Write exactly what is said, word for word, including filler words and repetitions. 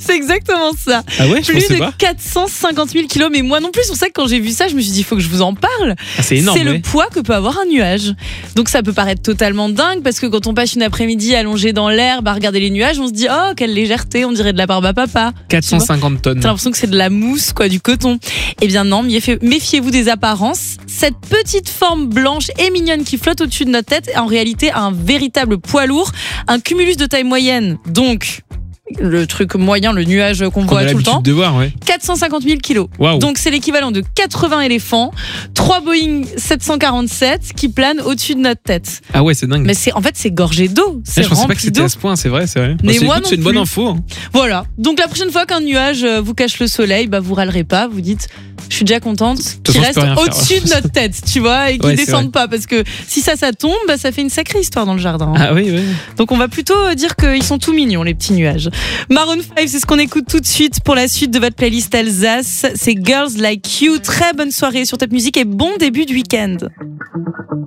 C'est exactement ça. Ah ouais, je Plus pensais de pas. quatre cent cinquante mille kilos, mais moi non plus. C'est pour ça que quand j'ai vu ça, je me suis dit, il faut que je vous en parle. Ah, c'est énorme. C'est ouais. le poids que peut avoir un nuage. Donc ça peut paraître totalement dingue parce que quand on passe une après-midi allongé dans l'herbe à regarder les nuages, on se dit, oh, quelle légèreté, on dirait de la barbe à papa. quatre cent cinquante tonnes. T'as l'impression que c'est de la mousse, quoi, du coton. Eh bien non, méfiez-vous des apparences. Cette petite forme blanche et mignonne qui flotte au-dessus de notre tête est en réalité un véritable poids lourd, un cumulus de taille moyenne. Donc, le truc moyen, le nuage qu'on Qu'on a voit tout le temps, l'habitude de voir, ouais. quatre cent cinquante mille kilos. Waouh. Donc c'est l'équivalent de quatre-vingts éléphants, trois Boeing sept cent quarante-sept qui planent au-dessus de notre tête. Ah ouais, c'est dingue. Mais c'est en fait c'est gorgé d'eau, Ah, c'est je pensais pas rempli que c'était d'eau. à ce point, c'est vrai, c'est vrai. Mais Bah, c'est, moi écoute, non c'est une bonne plus. info. hein. Voilà. Donc la prochaine fois qu'un nuage euh, vous cache le soleil, bah vous râlerez pas, vous dites je suis déjà contente qu'il façon, je reste peux rien faire. au-dessus de notre tête, tu vois, et qu'il Ouais, c'est descende pas parce que si ça ça tombe, bah ça fait une sacrée histoire dans le jardin. Ah oui, oui. Donc on va plutôt euh, dire qu'ils sont tout mignons les petits nuages. Maroon cinq, c'est ce qu'on écoute tout de suite pour la suite de votre playlist Alsace. C'est Girls Like You. Très bonne soirée sur Top Music et bon début de week-end.